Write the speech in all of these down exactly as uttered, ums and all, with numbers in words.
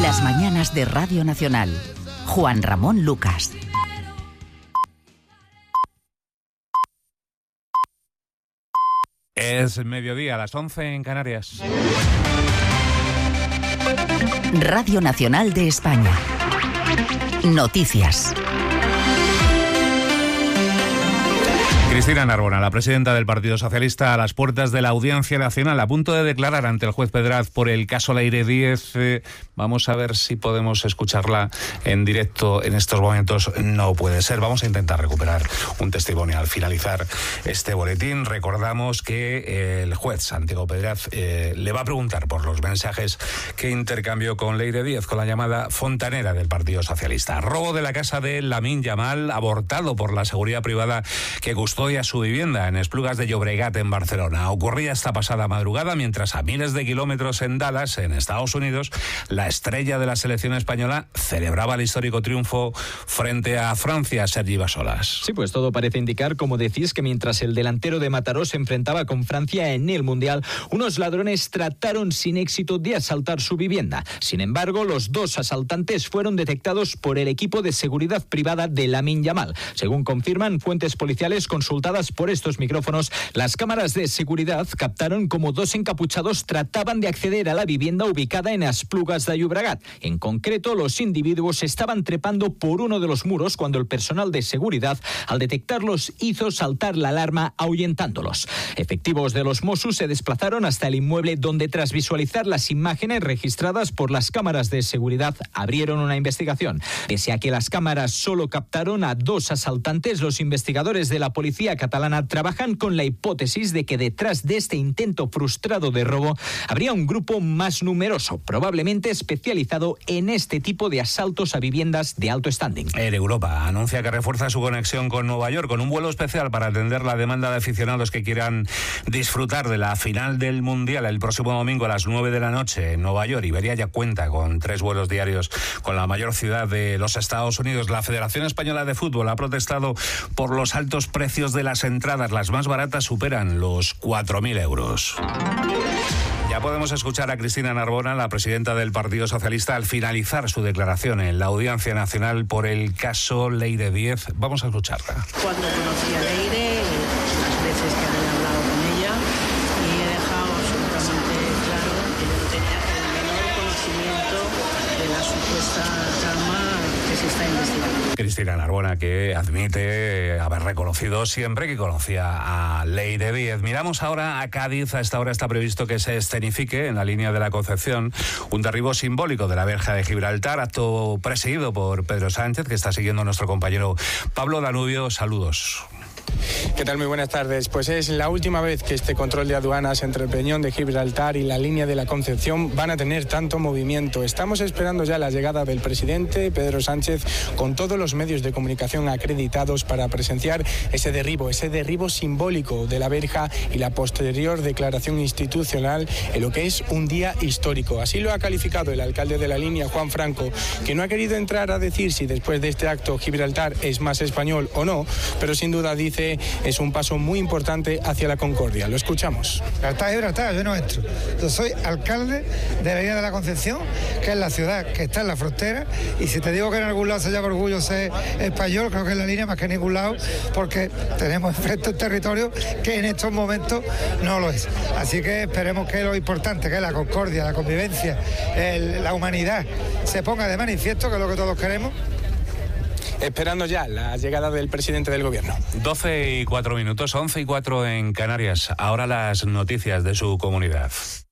Las mañanas de Radio Nacional. Juan Ramón Lucas. Es mediodía, a las once en Canarias. Radio Nacional de España. Noticias. Cristina Narbona, la presidenta del Partido Socialista, a las puertas de la Audiencia Nacional, a punto de declarar ante el juez Pedraz por el caso Leire Díez. Eh, vamos a ver si podemos escucharla en directo en estos momentos. No puede ser. Vamos a intentar recuperar un testimonio al finalizar este boletín. Recordamos que el juez Santiago Pedraz eh, le va a preguntar por los mensajes que intercambió con Leire Díez, con la llamada fontanera del Partido Socialista. Robo de la casa de Lamine Yamal, abortado por la seguridad privada que custodia a su vivienda en Esplugas de Llobregat, en Barcelona. Ocurría esta pasada madrugada mientras a miles de kilómetros en Dallas, en Estados Unidos, la estrella de la selección española celebraba el histórico triunfo frente a Francia, Sergi Basolas. Sí, pues todo parece indicar, como decís, que mientras el delantero de Mataró se enfrentaba con Francia en el Mundial, unos ladrones trataron sin éxito de asaltar su vivienda. Sin embargo, los dos asaltantes fueron detectados por el equipo de seguridad privada de Lamine Yamal. Según confirman fuentes policiales consultadas por estos micrófonos, las cámaras de seguridad captaron como dos encapuchados trataban de acceder a la vivienda ubicada en Esplugas de Llobregat. En concreto, los individuos estaban trepando por uno de los muros cuando el personal de seguridad, al detectarlos, hizo saltar la alarma ahuyentándolos. Efectivos de los Mossos se desplazaron hasta el inmueble, donde tras visualizar las imágenes registradas por las cámaras de seguridad abrieron una investigación. Pese a que las cámaras solo captaron a dos asaltantes, los investigadores de la policía catalana trabajan con la hipótesis de que detrás de este intento frustrado de robo habría un grupo más numeroso, probablemente especializado en este tipo de asaltos a viviendas de alto standing. Air Europa anuncia que refuerza su conexión con Nueva York con un vuelo especial para atender la demanda de aficionados que quieran disfrutar de la final del Mundial el próximo domingo a las nueve de la noche en Nueva York. Iberia ya cuenta con tres vuelos diarios con la mayor ciudad de los Estados Unidos. La Federación Española de Fútbol ha protestado por los altos precios de las entradas. Las más baratas superan los cuatro mil euros. Ya podemos escuchar a Cristina Narbona, la presidenta del Partido Socialista, al finalizar su declaración en la Audiencia Nacional por el caso Leire Díez. Vamos a escucharla. Cuando conocí a Leire, las veces que había hablado con ella, y he dejado absolutamente claro que yo no tenía el menor conocimiento de la supuesta trama que se está investigando. Cristina Narbona, que admite haber reconocido siempre que conocía a Leire Díez. Miramos ahora a Cádiz. A esta hora está previsto que se escenifique en la línea de la Concepción un derribo simbólico de la verja de Gibraltar, acto presidido por Pedro Sánchez, que está siguiendo a nuestro compañero Pablo Danubio. Saludos. ¿Qué tal? Muy buenas tardes. Pues es la última vez que este control de aduanas entre el Peñón de Gibraltar y la línea de la Concepción van a tener tanto movimiento. Estamos esperando ya la llegada del presidente Pedro Sánchez con todos los medios de comunicación acreditados para presenciar ese derribo, ese derribo simbólico de la verja y la posterior declaración institucional en lo que es un día histórico. Así lo ha calificado el alcalde de la línea, Juan Franco, que no ha querido entrar a decir si después de este acto Gibraltar es más español o no, pero sin duda dice es un paso muy importante hacia la concordia. Lo escuchamos. Gibraltar, Gibraltar, yo no entro. Yo soy alcalde de la Línea de la Concepción, que es la ciudad que está en la frontera, y si te digo que en algún lado se llama orgullo ser español, creo que es la línea más que en ningún lado, porque tenemos enfrente un territorio que en estos momentos no lo es. Así que esperemos que lo importante, que es la concordia, la convivencia, el, la humanidad, se ponga de manifiesto, que es lo que todos queremos. Esperando ya la llegada del presidente del gobierno. doce y cuatro minutos, once y cuatro en Canarias. Ahora las noticias de su comunidad.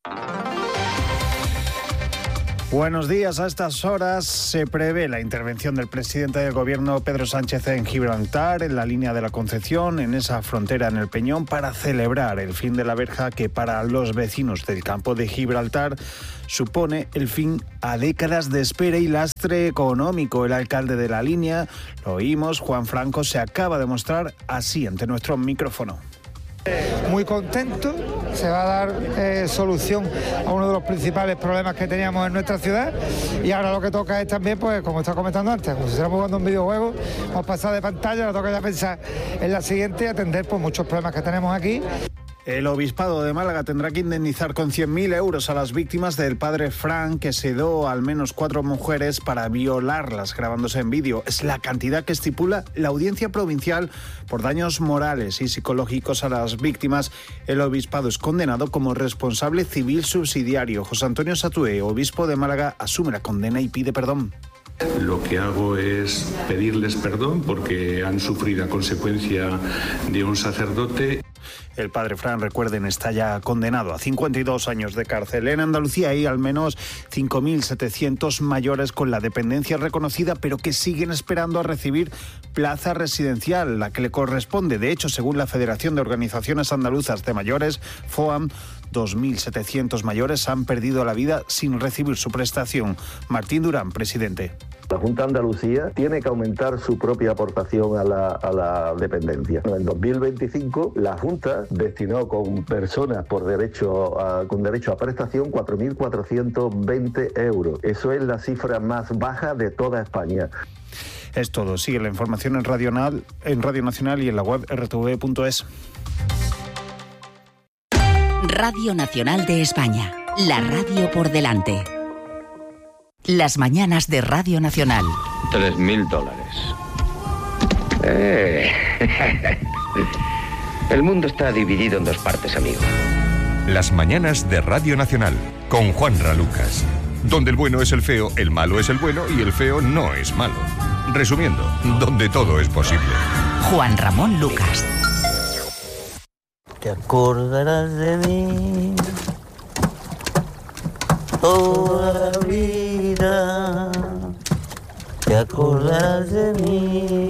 Buenos días. A estas horas se prevé la intervención del presidente del gobierno, Pedro Sánchez, en Gibraltar, en la línea de la Concepción, en esa frontera en el Peñón, para celebrar el fin de la verja que para los vecinos del campo de Gibraltar supone el fin a décadas de espera y lastre económico. El alcalde de la línea, lo oímos, Juan Franco, se acaba de mostrar así ante nuestro micrófono. Muy contento, se va a dar eh, solución a uno de los principales problemas que teníamos en nuestra ciudad, y ahora lo que toca es también, pues como estaba comentando antes, como si estuviéramos jugando un videojuego, hemos pasado de pantalla, ahora toca ya pensar en la siguiente y atender pues muchos problemas que tenemos aquí. El Obispado de Málaga tendrá que indemnizar con cien mil euros a las víctimas del padre Fran, que sedó a al menos cuatro mujeres para violarlas grabándose en vídeo. Es la cantidad que estipula la Audiencia Provincial por daños morales y psicológicos a las víctimas. El Obispado es condenado como responsable civil subsidiario. José Antonio Satué, obispo de Málaga, asume la condena y pide perdón. Lo que hago es pedirles perdón porque han sufrido a consecuencia de un sacerdote. El padre Fran, recuerden, está ya condenado a cincuenta y dos años de cárcel. En Andalucía hay al menos cinco mil setecientos mayores con la dependencia reconocida, pero que siguen esperando a recibir plaza residencial, la que le corresponde. De hecho, según la Federación de Organizaciones Andaluzas de Mayores, FOAM, dos mil setecientos mayores han perdido la vida sin recibir su prestación. Martín Durán, presidente. La Junta de Andalucía tiene que aumentar su propia aportación a la, a la dependencia. En dos mil veinticinco, la Junta destinó con personas por derecho a, con derecho a prestación cuatro mil cuatrocientos veinte euros. Eso es la cifra más baja de toda España. Es todo. Sigue la información en Radio, en Radio Nacional y en la web erre te ve punto es. Radio Nacional de España. La radio por delante. Las mañanas de Radio Nacional. Tres mil dólares. Eh. El mundo está dividido en dos partes, amigo. Las mañanas de Radio Nacional, con Juanra Lucas. Donde el bueno es el feo, el malo es el bueno y el feo no es malo. Resumiendo, donde todo es posible. Juan Ramón Lucas. Te acordarás de mí toda la vida, te acordarás de mí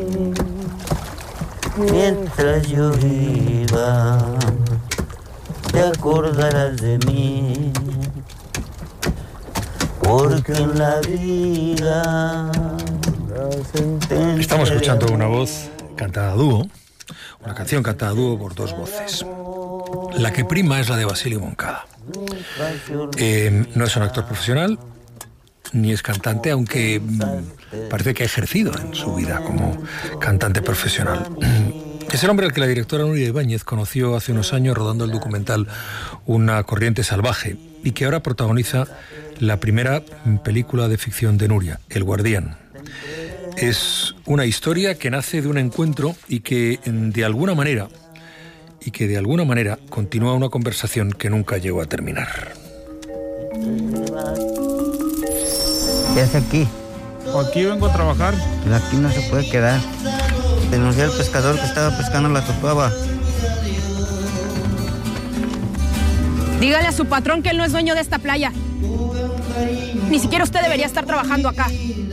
mientras yo viva, te acordarás de mí, porque en la vida estamos escuchando una voz cantada a dúo, una canción cantada a dúo por dos voces. La que prima es la de Basilio Moncada. Eh, no es un actor profesional, ni es cantante, aunque mm, parece que ha ejercido en su vida como cantante profesional. Es el hombre al que la directora Nuria Ibáñez conoció hace unos años rodando el documental Una corriente salvaje y que ahora protagoniza la primera película de ficción de Nuria, El Guardián. Es una historia que nace de un encuentro y que de alguna manera y que de alguna manera continúa una conversación que nunca llegó a terminar. ¿Qué hace aquí? Aquí vengo a trabajar. Pero aquí no se puede quedar. Denuncié al pescador que estaba pescando la totuaba. Dígale a su patrón que él no es dueño de esta playa. Ni siquiera usted debería estar trabajando acá.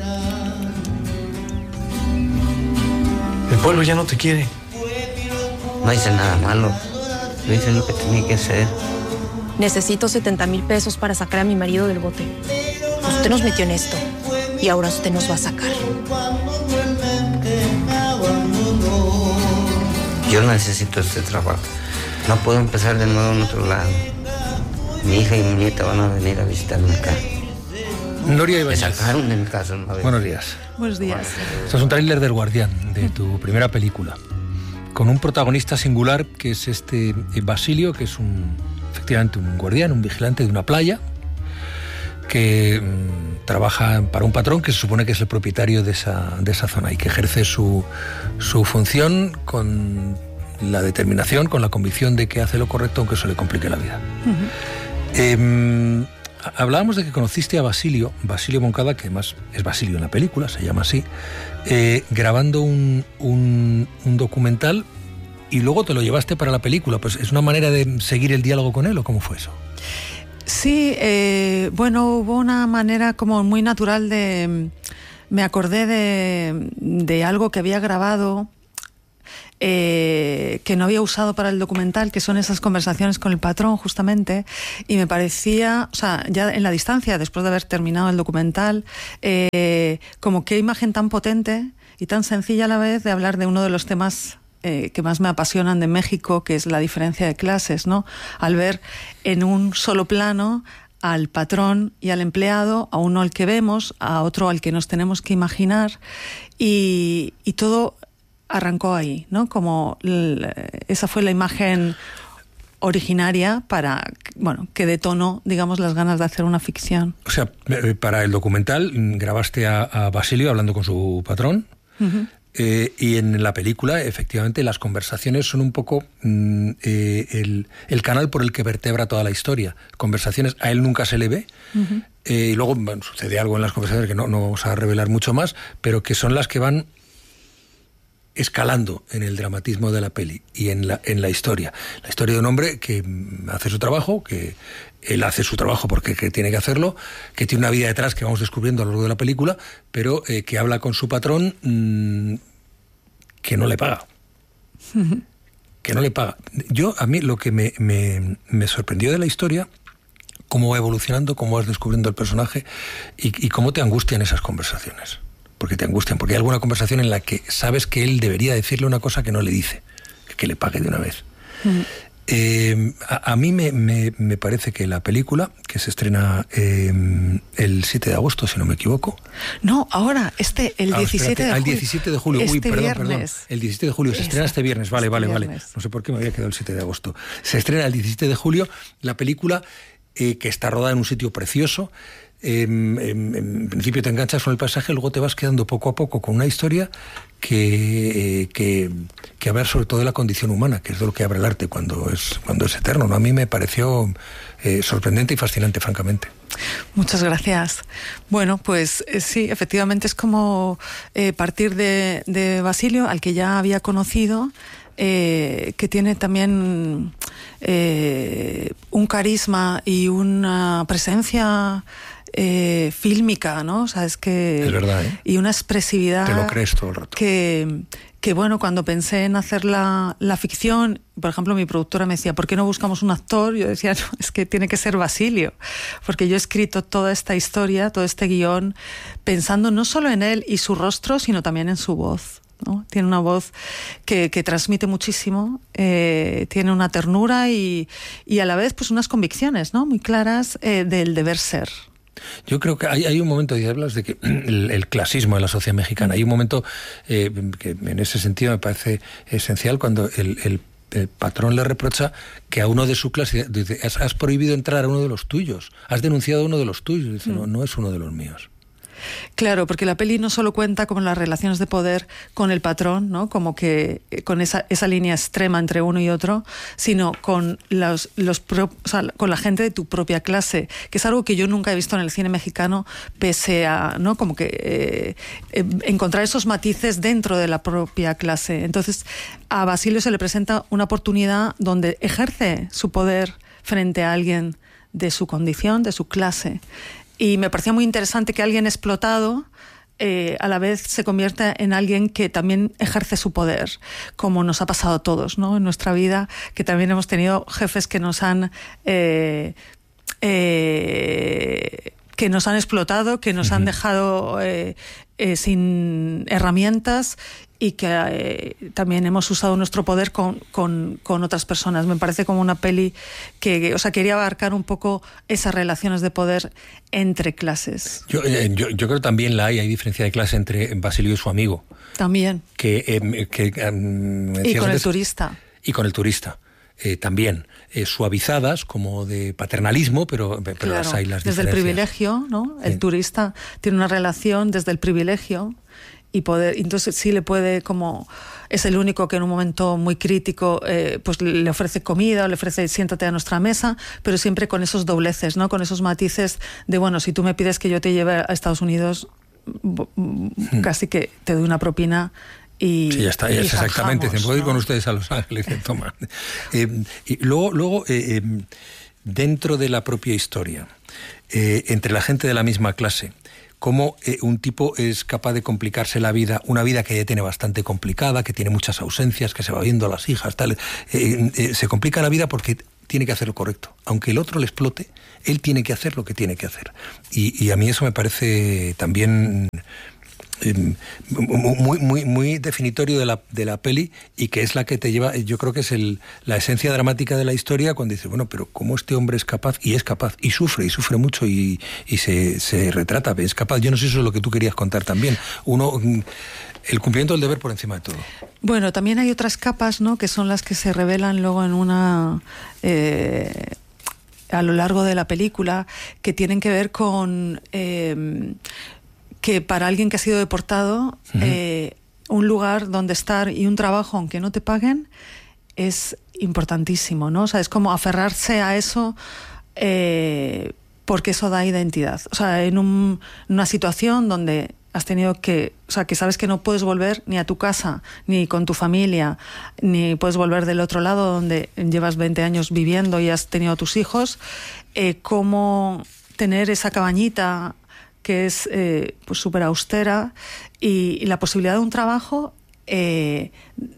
El pueblo ya no te quiere. No hice nada malo. Yo hice lo que tenía que hacer. Necesito setenta mil pesos para sacar a mi marido del bote. Usted nos metió en esto y ahora usted nos va a sacar. Yo necesito este trabajo. No puedo empezar de nuevo en otro lado. Mi hija y mi nieta van a venir a visitarme acá. Nuria Ibáñez. Me sacaron de mi casa una vez. Buenos días. Buenos días. Esto es un tráiler del Guardián, de tu primera película, con un protagonista singular que es este Basilio, que es un, efectivamente un guardián, un vigilante de una playa, que mmm, trabaja para un patrón que se supone que es el propietario de esa, de esa zona y que ejerce su, su función con la determinación, con la convicción de que hace lo correcto aunque eso le complique la vida. Uh-huh. Eh, hablábamos de que conociste a Basilio, Basilio Moncada, que además es Basilio en la película, se llama así, eh, grabando un, un, un documental y luego te lo llevaste para la película. Pues ¿es una manera de seguir el diálogo con él o cómo fue eso? Sí, eh, bueno, hubo una manera como muy natural de... Me acordé de, de algo que había grabado Eh, que no había usado para el documental, que son esas conversaciones con el patrón justamente, y me parecía, o sea, ya en la distancia, después de haber terminado el documental, eh, como qué imagen tan potente y tan sencilla a la vez de hablar de uno de los temas eh, que más me apasionan de México, que es la diferencia de clases, ¿no? Al ver en un solo plano al patrón y al empleado, a uno al que vemos, a otro al que nos tenemos que imaginar, y, y todo arrancó ahí, ¿no? Como l- esa fue la imagen originaria para, bueno, que detonó, digamos, las ganas de hacer una ficción. O sea, para el documental grabaste a, a Basilio hablando con su patrón. Uh-huh. Eh, y en la película, efectivamente, las conversaciones son un poco mm, eh, el, el canal por el que vertebra toda la historia. Conversaciones, a él nunca se le ve, uh-huh. eh, y luego bueno, sucede algo en las conversaciones que no, no vamos a revelar mucho más, pero que son las que van escalando en el dramatismo de la peli y en la, en la historia. La historia de un hombre que hace su trabajo, que él hace su trabajo porque que tiene que hacerlo, que tiene una vida detrás que vamos descubriendo a lo largo de la película, pero eh, que habla con su patrón mmm, que no le paga. Que no le paga. Yo, a mí, lo que me, me, me sorprendió de la historia, cómo va evolucionando, cómo vas descubriendo el personaje y, y cómo te angustian esas conversaciones. Porque te angustian, porque hay alguna conversación en la que sabes que él debería decirle una cosa que no le dice, que le pague de una vez. Mm. Eh, a, a mí me, me, me parece que la película, que se estrena eh, el siete de agosto, si no me equivoco. No, ahora, este, el ah, diecisiete de julio. El diecisiete de julio, este uy, perdón, viernes. perdón. El diecisiete de julio, se estrena este viernes, vale, este vale, viernes. vale. No sé por qué me había quedado el siete de agosto. Se estrena el diecisiete de julio la película eh, que está rodada en un sitio precioso. Eh, en, en principio te enganchas con el paisaje, luego te vas quedando poco a poco con una historia que, que, que habla sobre todo de la condición humana, que es de lo que abre el arte cuando es, cuando es eterno, ¿no? A mí me pareció eh, sorprendente y fascinante, francamente. Muchas gracias. Bueno, pues eh, sí, efectivamente es como eh, partir de, de Basilio, al que ya había conocido, Eh, que tiene también eh, un carisma y una presencia eh, fílmica, ¿no? O sea, es que... Es verdad, ¿eh? Y una expresividad... Te lo crees todo el rato. Que, que bueno, cuando pensé en hacer la, la ficción, por ejemplo, mi productora me decía, ¿por qué no buscamos un actor? Yo decía, no, es que tiene que ser Basilio, porque yo he escrito toda esta historia, todo este guión, pensando no solo en él y su rostro, sino también en su voz, ¿no? Tiene una voz que, que transmite muchísimo, eh, tiene una ternura y, y a la vez pues unas convicciones, ¿no? Muy claras eh, del deber ser. Yo creo que hay, hay un momento, y hablas de que el, el clasismo de la sociedad mexicana, hay un momento eh, que en ese sentido me parece esencial cuando el, el, el patrón le reprocha que a uno de su clase, dice, has, has prohibido entrar a uno de los tuyos, has denunciado a uno de los tuyos, dice, mm. no, no es uno de los míos. Claro, porque la peli no solo cuenta con las relaciones de poder con el patrón, ¿no? Como que con esa, esa línea extrema entre uno y otro, sino con los, los pro, o sea, con la gente de tu propia clase, que es algo que yo nunca he visto en el cine mexicano, pese a, ¿no? Como que eh, eh, encontrar esos matices dentro de la propia clase. Entonces, a Basilio se le presenta una oportunidad donde ejerce su poder frente a alguien de su condición, de su clase. Y me parecía muy interesante que alguien explotado eh, a la vez se convierta en alguien que también ejerce su poder, como nos ha pasado a todos, ¿no? En nuestra vida, que también hemos tenido jefes que nos han eh, eh, que nos han explotado, que nos uh-huh. han dejado eh, eh, sin herramientas y que eh, también hemos usado nuestro poder con, con, con otras personas. Me parece como una peli que, o sea, quería abarcar un poco esas relaciones de poder entre clases. Yo, eh, yo, yo creo que también la hay, hay diferencia de clase entre Basilio y su amigo. También. Que, eh, que, um, y con antes, el turista. Y con el turista. Eh, también eh, suavizadas como de paternalismo, pero, pero claro, las hay las desde diferencias. El privilegio, ¿no? El sí. turista tiene una relación desde el privilegio y poder, entonces sí le puede, como es el único que en un momento muy crítico eh, pues le ofrece comida o le ofrece siéntate a nuestra mesa, pero siempre con esos dobleces, ¿no? Con esos matices de, bueno, si tú me pides que yo te lleve a Estados Unidos, hmm. casi que te doy una propina. Y, sí, ya está, ya es exactamente. Dicen, puedo ir con ustedes a Los Ángeles. Dicen, toma. Eh, y luego, luego eh, eh, dentro de la propia historia, eh, entre la gente de la misma clase, cómo eh, un tipo es capaz de complicarse la vida, una vida que ya tiene bastante complicada, que tiene muchas ausencias, que se va viendo a las hijas, tal. Eh, eh, se complica la vida porque tiene que hacer lo correcto. Aunque el otro le explote, él tiene que hacer lo que tiene que hacer. Y, y a mí eso me parece también muy, muy, muy definitorio de la, de la peli, y que es la que te lleva, yo creo que es el, la esencia dramática de la historia, cuando dices, bueno, pero cómo este hombre es capaz, y es capaz, y sufre, y sufre mucho, y, y se, se retrata, es capaz. Yo no sé si eso es lo que tú querías contar también. Uno, el cumplimiento del deber por encima de todo. Bueno, también hay otras capas, ¿no?, que son las que se revelan luego en una... Eh, a lo largo de la película, que tienen que ver con... Eh, que para alguien que ha sido deportado, uh-huh. eh, un lugar donde estar y un trabajo, aunque no te paguen, es importantísimo, ¿no? O sea, es como aferrarse a eso, eh, porque eso da identidad. O sea, en, un, en una situación donde has tenido que... O sea, que sabes que no puedes volver ni a tu casa, ni con tu familia, ni puedes volver del otro lado donde llevas veinte años viviendo y has tenido a tus hijos, eh, cómo tener esa cabañita que es eh, pues súper austera, y, y la posibilidad de un trabajo, eh,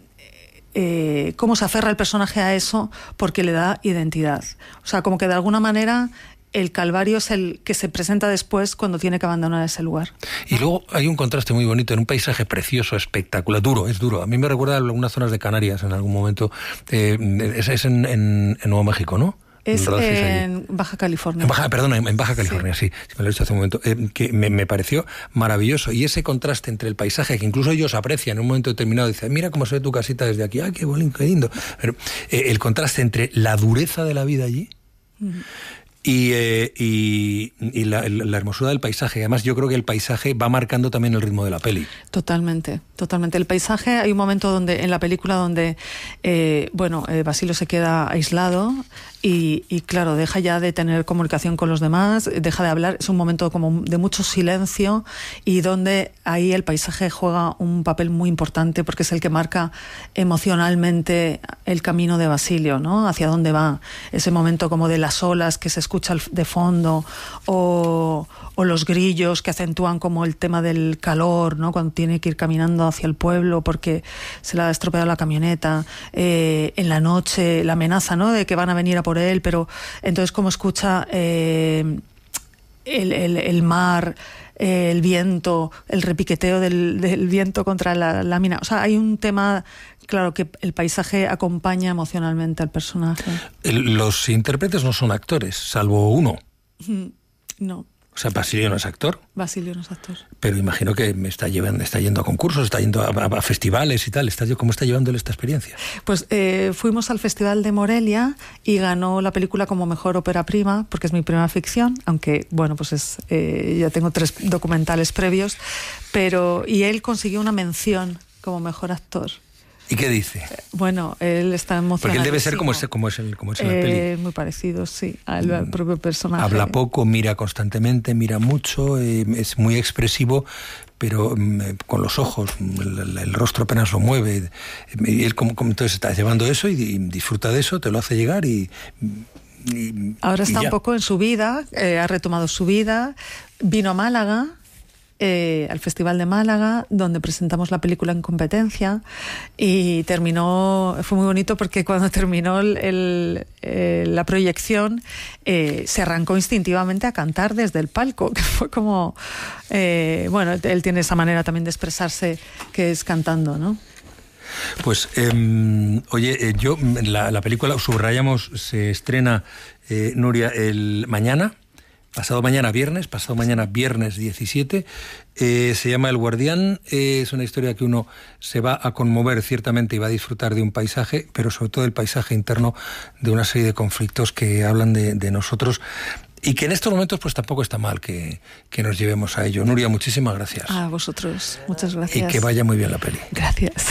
eh, cómo se aferra el personaje a eso porque le da identidad. O sea, como que de alguna manera el calvario es el que se presenta después cuando tiene que abandonar ese lugar. Y luego hay un contraste muy bonito en un paisaje precioso, espectacular, duro, es duro. A mí me recuerda a algunas zonas de Canarias en algún momento. Eh, es es en, en, en Nuevo México, ¿no? Es en Baja California. En Baja, perdón, en Baja California, sí, sí, me lo he dicho hace un momento, eh, que me, me pareció maravilloso. Y ese contraste entre el paisaje, que incluso ellos aprecian en un momento determinado, dicen, mira cómo se ve tu casita desde aquí, ¡ay, qué bonito, qué lindo! Pero eh, el contraste entre la dureza de la vida allí, uh-huh. Y, eh, y, y la, la hermosura del paisaje. Además, yo creo que el paisaje va marcando también el ritmo de la peli. Totalmente, totalmente. El paisaje, hay un momento donde en la película donde, eh, bueno, eh, Basilio se queda aislado y, y, claro, deja ya de tener comunicación con los demás, deja de hablar. Es un momento como de mucho silencio, y donde ahí el paisaje juega un papel muy importante, porque es el que marca emocionalmente el camino de Basilio, ¿no? Hacia dónde va. Ese momento como de las olas que se escucha de fondo, o, o los grillos que acentúan como el tema del calor, ¿no?, cuando tiene que ir caminando hacia el pueblo porque se le ha estropeado la camioneta, eh, en la noche la amenaza, ¿no?, de que van a venir a por él, pero entonces como escucha eh, el, el, el mar, eh, el viento, el repiqueteo del, del viento contra la lámina. O sea, hay un tema... Claro que el paisaje acompaña emocionalmente al personaje. Los intérpretes no son actores, salvo uno. No. O sea, Basilio no es actor. Basilio no es actor. Pero imagino que me está llevando, está yendo a concursos, está yendo a, a, a festivales y tal. Está, ¿cómo está llevándole esta experiencia? Pues eh, fuimos al Festival de Morelia y ganó la película como mejor ópera prima, porque es mi primera ficción, aunque, bueno, pues es eh, ya tengo tres documentales previos, pero y él consiguió una mención como mejor actor. ¿Y qué dice? Bueno, él está emocionado. Porque él debe ser como es, como es, el, como es en la eh, peli. Muy parecido, sí, al, al propio personaje. Habla poco, mira constantemente, mira mucho, eh, es muy expresivo, pero eh, con los ojos, el, el rostro apenas lo mueve. Y él como, como entonces está llevando eso y, y disfruta de eso, te lo hace llegar y... y Ahora está y un poco en su vida, eh, ha retomado su vida, vino a Málaga, Eh, al Festival de Málaga, donde presentamos la película en competencia, y terminó, fue muy bonito porque cuando terminó el, el, eh, la proyección eh, se arrancó instintivamente a cantar desde el palco, que fue como, eh, bueno, él tiene esa manera también de expresarse, que es cantando, ¿no? Pues, eh, oye, eh, yo, la, la película, subrayamos, se estrena, eh, Nuria, el mañana, pasado mañana viernes, pasado mañana viernes diecisiete, eh, se llama El Guardián, eh, es una historia que uno se va a conmover ciertamente y va a disfrutar de un paisaje, pero sobre todo el paisaje interno de una serie de conflictos que hablan de, de nosotros, y que en estos momentos pues tampoco está mal que, que nos llevemos a ello. Nuria, muchísimas gracias. A vosotros, muchas gracias. Y que vaya muy bien la peli. Gracias.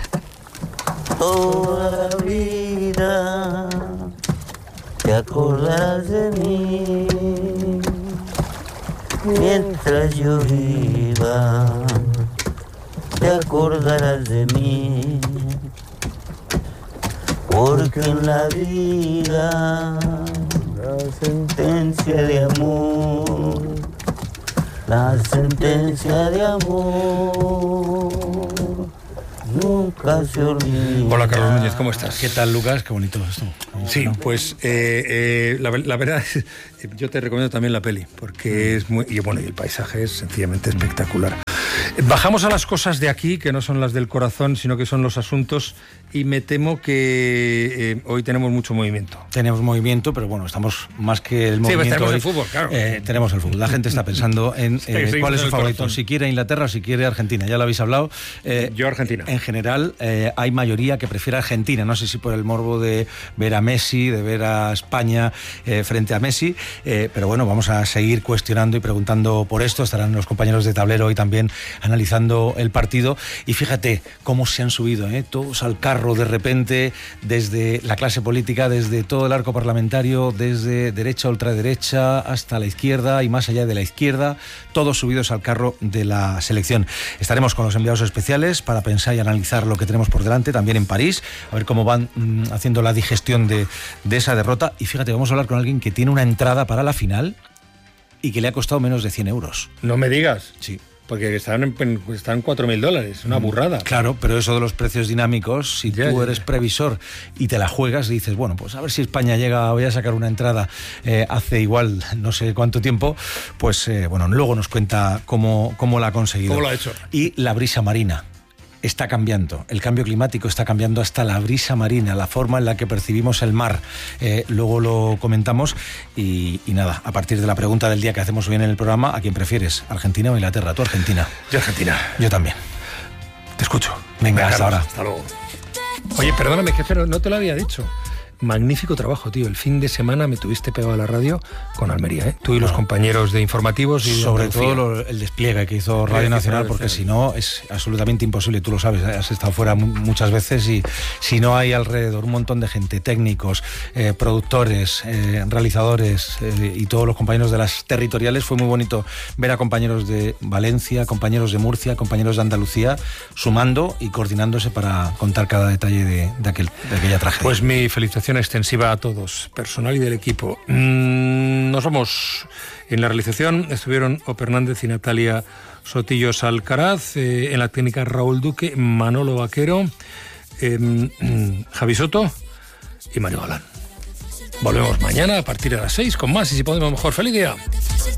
Toda la vida te acordarás de mí mientras yo viva, te acordarás de mí, porque en la vida la sentencia de amor, la sentencia de amor nunca se olvida. Hola, Carlos Núñez, ¿cómo estás? ¿Qué tal, Lucas? Qué bonito esto. Sí, pues eh, eh, la, la verdad es, yo te recomiendo también la peli, porque es muy... Y bueno, y el paisaje es sencillamente espectacular. Bajamos a las cosas de aquí, que no son las del corazón, sino que son los asuntos, y me temo que eh, hoy tenemos mucho movimiento. Tenemos movimiento, pero bueno, estamos más que el movimiento. Sí, pues tenemos hoy, el fútbol, claro. Eh, tenemos el fútbol. La gente está pensando en eh, sí, cuál es el su favorito, corazón. si quiere Inglaterra o si quiere Argentina. Ya lo habéis hablado. Eh, Yo Argentina. En general, eh, hay mayoría que prefiere Argentina. No sé si por el morbo de ver a Messi, de ver a España eh, frente a Messi, eh, pero bueno, vamos a seguir cuestionando y preguntando por esto. Estarán los compañeros de tablero hoy también analizando el partido. Y fíjate cómo se han subido, ¿eh? todos al carro de repente, desde la clase política, desde todo el arco parlamentario, desde derecha, ultraderecha, hasta la izquierda y más allá de la izquierda, todos subidos al carro de la selección. Estaremos con los enviados especiales para pensar y analizar lo que tenemos por delante, también en París, a ver cómo van mmm, haciendo la digestión de, de esa derrota. Y fíjate, vamos a hablar con alguien que tiene una entrada para la final y que le ha costado menos de cien euros. No me digas. Sí. Porque están en, están cuatro mil dólares, una burrada. Claro, pero eso de los precios dinámicos, si ya, tú ya, eres ya. previsor y te la juegas, dices, bueno, pues a ver si España llega, voy a sacar una entrada eh, hace igual no sé cuánto tiempo, pues eh, bueno, luego nos cuenta cómo, cómo la ha conseguido. ¿Cómo lo ha hecho? Y la brisa marina. Está cambiando, el cambio climático está cambiando hasta la brisa marina, la forma en la que percibimos el mar. Eh, luego lo comentamos y, y nada, a partir de la pregunta del día que hacemos hoy en el programa, ¿a quién prefieres? ¿Argentina o Inglaterra? ¿Tú Argentina? Yo Argentina. Yo también. Te escucho. Venga, Venga hasta ahora. Hasta luego. Oye, perdóname, jefe, no te lo había dicho. Magnífico trabajo, tío. El fin de semana me tuviste pegado a la radio con Almería, ¿eh? Tú y los compañeros de informativos. Y sobre Andalucía. todo lo, el despliegue que hizo Radio Nacional, porque si no es absolutamente imposible, tú lo sabes, has estado fuera muchas veces y si no hay alrededor un montón de gente, técnicos, eh, productores, eh, realizadores eh, y todos los compañeros de las territoriales, fue muy bonito ver a compañeros de Valencia, compañeros de Murcia, compañeros de Andalucía, sumando y coordinándose para contar cada detalle de, de, aquel, de aquella tragedia. Pues mi felicitación extensiva a todos, personal y del equipo. Mm, nos vamos. En la realización estuvieron Ope Hernández y Natalia Sotillos Alcaraz, eh, en la técnica Raúl Duque, Manolo Vaquero, eh, Javi Soto y Mario Galán. Volvemos mañana a partir de las seis con más y si podemos mejor. ¡Feliz día!